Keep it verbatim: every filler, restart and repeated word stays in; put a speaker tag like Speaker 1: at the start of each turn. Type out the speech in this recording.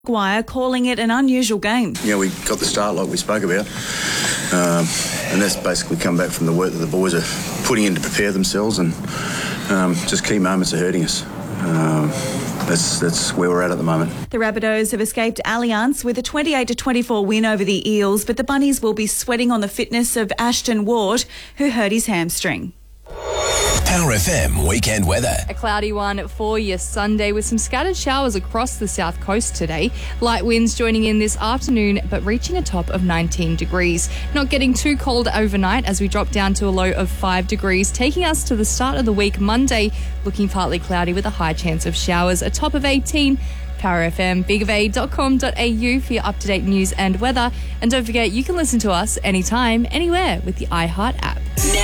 Speaker 1: Maguire calling it an unusual game.
Speaker 2: Yeah, we got the start like we spoke about, um, and that's basically come back from the work that the boys are putting in to prepare themselves, and um, just key moments are hurting us. Um, that's that's where we're at at the moment.
Speaker 1: The Rabbitohs have escaped Allianz with a twenty-eight to twenty-four win over the Eels, but the Bunnies will be sweating on the fitness of Ashton Ward, who hurt his hamstring.
Speaker 3: Power F M weekend weather.
Speaker 4: A cloudy one for your Sunday with some scattered showers across the south coast today. Light winds joining in this afternoon, but reaching a top of nineteen degrees. Not getting too cold overnight as we drop down to a low of five degrees, taking us to the start of the week Monday, looking partly cloudy with a high chance of showers, a top of eighteen. Power F M, big of a dot com dot a u for your up-to-date news and weather. And don't forget, you can listen to us anytime, anywhere with the iHeart app.